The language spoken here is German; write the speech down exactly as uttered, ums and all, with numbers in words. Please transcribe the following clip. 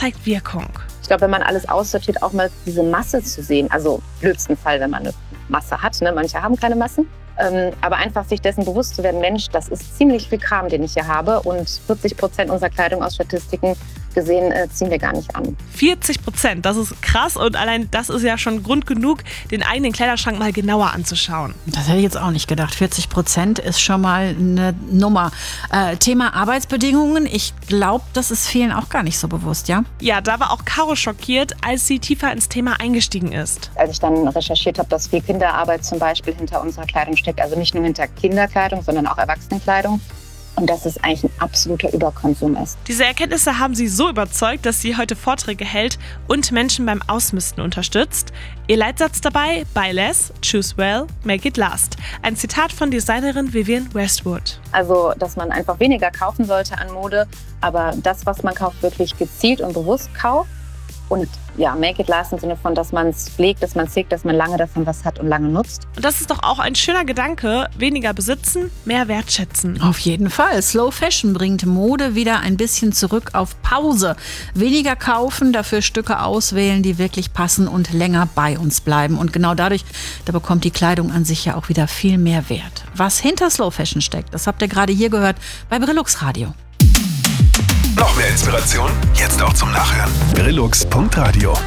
zeigt Wirkung. Ich glaube, wenn man alles aussortiert, auch mal diese Masse zu sehen. Also im blödsten Fall, wenn man eine Masse hat. Ne? Manche haben keine Massen. Ähm, aber einfach sich dessen bewusst zu werden, Mensch, das ist ziemlich viel Kram, den ich hier habe. Und vierzig Prozent unserer Kleidung aus Statistiken gesehen äh, ziehen wir gar nicht an. vierzig Prozent, das ist krass und allein das ist ja schon Grund genug, den eigenen Kleiderschrank mal genauer anzuschauen. Das hätte ich jetzt auch nicht gedacht. vierzig Prozent ist schon mal eine Nummer. Äh, Thema Arbeitsbedingungen, ich glaube, das ist vielen auch gar nicht so bewusst, ja? Ja, da war auch Caro schockiert, als sie tiefer ins Thema eingestiegen ist. Als ich dann recherchiert habe, dass viel Kinderarbeit zum Beispiel hinter unserer Kleidung steckt, also nicht nur hinter Kinderkleidung, sondern auch Erwachsenenkleidung. Und dass es eigentlich ein absoluter Überkonsum ist. Diese Erkenntnisse haben sie so überzeugt, dass sie heute Vorträge hält und Menschen beim Ausmisten unterstützt. Ihr Leitsatz dabei: Buy less, choose well, make it last. Ein Zitat von Designerin Vivienne Westwood. Also, dass man einfach weniger kaufen sollte an Mode, aber das, was man kauft, wirklich gezielt und bewusst kauft. Und ja, make it last im Sinne von, dass man es pflegt, dass man es hegt, dass man lange davon was hat und lange nutzt. Und das ist doch auch ein schöner Gedanke. Weniger besitzen, mehr wertschätzen. Auf jeden Fall. Slow Fashion bringt Mode wieder ein bisschen zurück auf Pause. Weniger kaufen, dafür Stücke auswählen, die wirklich passen und länger bei uns bleiben. Und genau dadurch, da bekommt die Kleidung an sich ja auch wieder viel mehr Wert. Was hinter Slow Fashion steckt, das habt ihr gerade hier gehört bei Brillux Radio. Noch mehr Inspiration? Jetzt auch zum Nachhören. Brillux Punkt Radio